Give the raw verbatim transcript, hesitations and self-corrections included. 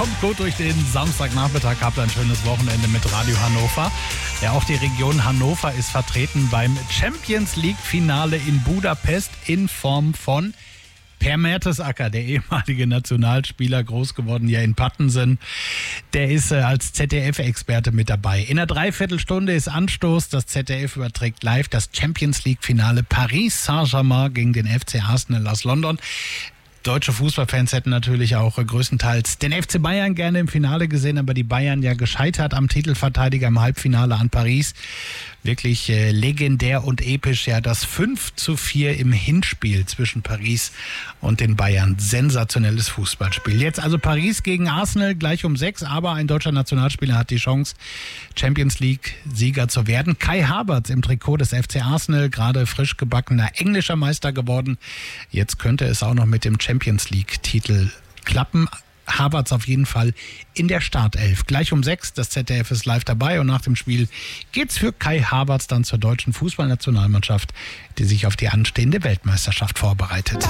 kommt gut durch den Samstagnachmittag, habt ein schönes Wochenende mit Radio Hannover. Ja, auch die Region Hannover ist vertreten beim Champions League-Finale in Budapest in Form von Per Mertesacker, der ehemalige Nationalspieler, groß geworden ja in Pattensen. Der ist äh, als Z D F-Experte mit dabei. In einer Dreiviertelstunde ist Anstoß. Das Z D F überträgt live das Champions League-Finale Paris Saint-Germain gegen den F C Arsenal aus London. Deutsche Fußballfans hätten natürlich auch größtenteils den F C Bayern gerne im Finale gesehen, aber die Bayern ja gescheitert am Titelverteidiger im Halbfinale an Paris. Wirklich äh, legendär und episch, ja, das fünf zu vier im Hinspiel zwischen Paris und den Bayern. Sensationelles Fußballspiel. Jetzt also Paris gegen Arsenal, gleich um sechs, aber ein deutscher Nationalspieler hat die Chance, Champions League-Sieger zu werden. Kai Havertz im Trikot des F C Arsenal, gerade frisch gebackener englischer Meister geworden. Jetzt könnte es auch noch mit dem Champions League-Titel klappen. Havertz auf jeden Fall in der Startelf. Gleich um sechs, das Z D F ist live dabei und nach dem Spiel geht's für Kai Havertz dann zur deutschen Fußballnationalmannschaft, die sich auf die anstehende Weltmeisterschaft vorbereitet.